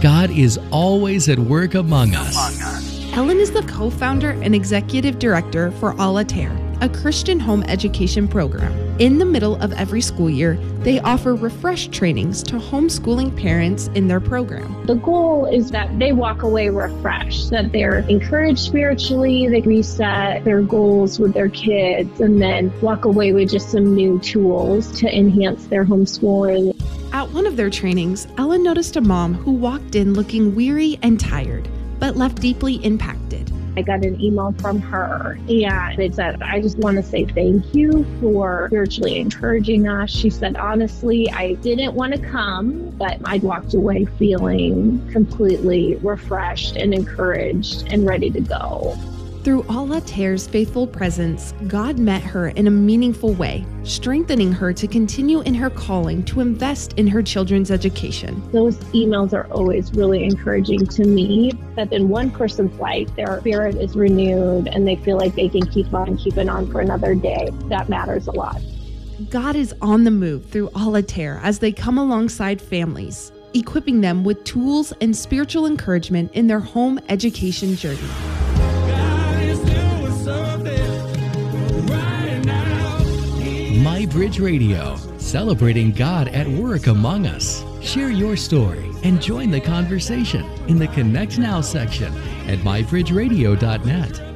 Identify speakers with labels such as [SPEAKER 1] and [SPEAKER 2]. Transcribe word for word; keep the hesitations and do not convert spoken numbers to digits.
[SPEAKER 1] God is always at work among us.
[SPEAKER 2] Ellen is the co-founder and executive director for Alater, a Christian home education program. In the middle of every school year, they offer refresh trainings to homeschooling parents in their program.
[SPEAKER 3] The goal is that they walk away refreshed, that they're encouraged spiritually, they reset their goals with their kids, and then walk away with just some new tools to enhance their homeschooling.
[SPEAKER 2] At one of their trainings, Ellen noticed a mom who walked in looking weary and tired, but left deeply impacted.
[SPEAKER 3] I got an email from her, and it said, I just want to say thank you for spiritually encouraging us. She said, honestly, I didn't want to come, but I walked away feeling completely refreshed and encouraged and ready to go.
[SPEAKER 2] Through Alater's faithful presence, God met her in a meaningful way, strengthening her to continue in her calling to invest in her children's education.
[SPEAKER 3] Those emails are always really encouraging to me, that in one person's life, their spirit is renewed and they feel like they can keep on keeping on for another day. That matters a lot.
[SPEAKER 2] God is on the move through Alater as they come alongside families, equipping them with tools and spiritual encouragement in their home education journey.
[SPEAKER 1] MyBridge Radio, celebrating God at work among us. Share your story and join the conversation in the Connect Now section at my bridge radio dot net.